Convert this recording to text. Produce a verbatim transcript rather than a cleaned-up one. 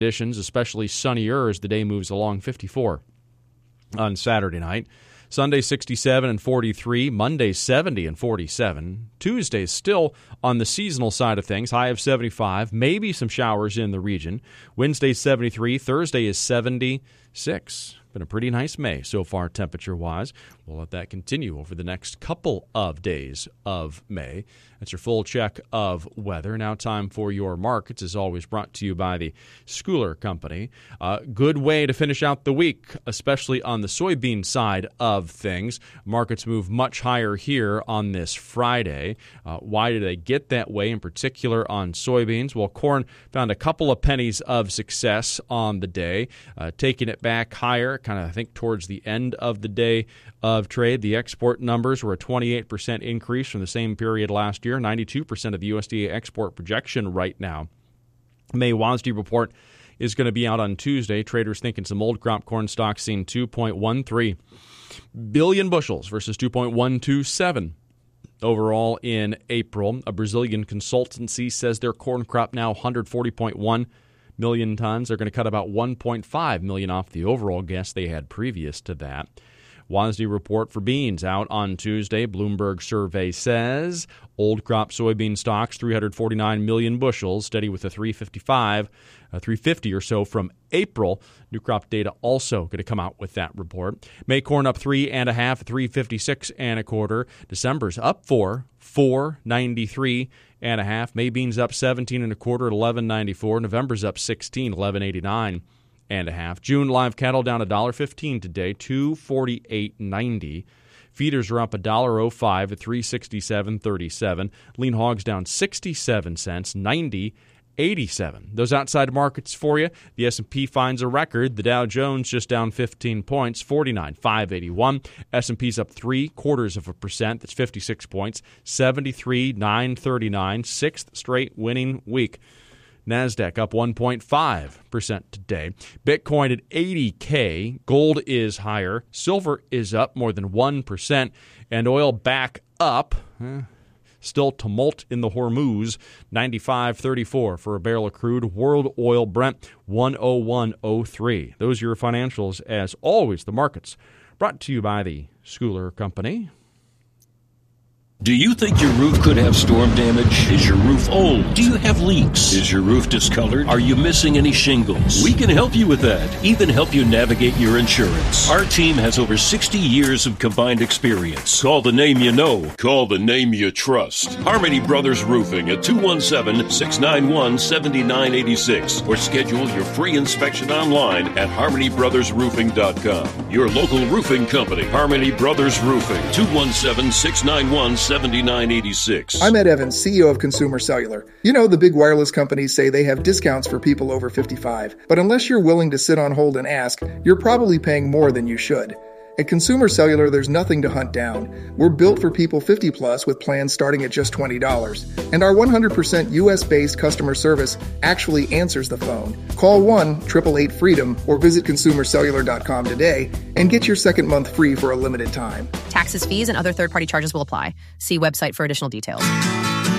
conditions, especially sunnier as the day moves along, fifty-four on Saturday night. Sunday, sixty-seven and forty-three. Monday, seventy and forty-seven. Tuesday, still on the seasonal side of things, high of seventy-five. Maybe some showers in the region. Wednesday, seventy-three. Thursday is seventy-six. Been a pretty nice May so far temperature-wise. We'll let that continue over the next couple of days of May. That's your full check of weather. Now time for your markets, as always, brought to you by the Schooler Company. Uh, good way to finish out the week, especially on the soybean side of things. Markets move much higher here on this Friday. Uh, why did they get that way, in particular on soybeans? Well, corn found a couple of pennies of success on the day, uh, taking it back higher, kind of, I think, towards the end of the day of trade. The export numbers were a twenty-eight percent increase from the same period last year, ninety-two percent of the U S D A export projection right now. May W A S D report is going to be out on Tuesday. Traders thinking some old crop corn stocks seeing two point one three billion bushels versus two point one two seven overall in April. A Brazilian consultancy says their corn crop now one hundred forty point one million tons. They're going to cut about one point five million off the overall guess they had previous to that. W A S D report for beans out on Tuesday. Bloomberg survey says old crop soybean stocks three hundred forty-nine million bushels, steady with the three fifty-five, uh, three fifty or so from April. New crop data also going to come out with that report. May corn up three and a half, three fifty-six and a quarter. December's up four, four ninety-three and a half. May beans up seventeen and a quarter at eleven ninety-four. November's up sixteen, eleven eighty-nine. And a half. June live cattle down one dollar fifteen today, two forty-eight ninety. Feeders are up one dollar oh five at three sixty-seven thirty-seven. Lean hogs down sixty-seven cents, ninety eighty-seven. Those outside markets for you. The S and P finds a record. The Dow Jones just down fifteen points, forty-nine five eighty-one. S and P's up three quarters of a percent. That's fifty-six points, seventy-three nine thirty-nine. Sixth straight winning week. NASDAQ up one point five percent today. Bitcoin at eighty K. Gold is higher. Silver is up more than one percent. And oil back up. Eh, still tumult in the Hormuz. ninety-five thirty-four for a barrel of crude. World oil Brent one oh one oh three. Those are your financials. As always, the markets brought to you by the Schooler Company. Do you think your roof could have storm damage? Is your roof old? Do you have leaks? Is your roof discolored? Are you missing any shingles? We can help you with that, even help you navigate your insurance. Our team has over sixty years of combined experience. Call the name you know. Call the name you trust. Harmony Brothers Roofing at two one seven, six nine one, seven nine eight six or schedule your free inspection online at harmony brothers roofing dot com. Your local roofing company, Harmony Brothers Roofing, two one seven, six nine one, seven nine eight six. I'm Ed Evans, C E O of Consumer Cellular. You know, the big wireless companies say they have discounts for people over fifty-five, but unless you're willing to sit on hold and ask, you're probably paying more than you should. At Consumer Cellular, there's nothing to hunt down. We're built for people fifty plus with plans starting at just twenty dollars. And our one hundred percent U S-based customer service actually answers the phone. Call one eight eight eight freedom or visit consumer cellular dot com today and get your second month free for a limited time. Taxes, fees, and other third-party charges will apply. See website for additional details.